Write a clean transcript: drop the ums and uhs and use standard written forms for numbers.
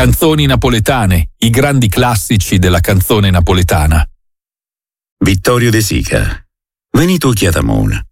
Canzoni napoletane, i grandi classici della canzone napoletana. Vittorio De Sica, Venito Chiatamona.